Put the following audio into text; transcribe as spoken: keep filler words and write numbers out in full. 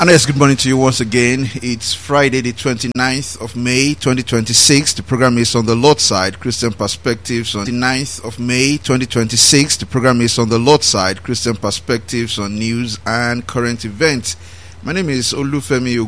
And yes, good morning to you once again. It's Friday, the twenty-ninth of May, twenty twenty-six. The program is On the Lord's Side, Christian Perspectives on the ninth of May, twenty twenty-six. The program is On the Lord's Side, Christian Perspectives on news and current events. My name is Olufemi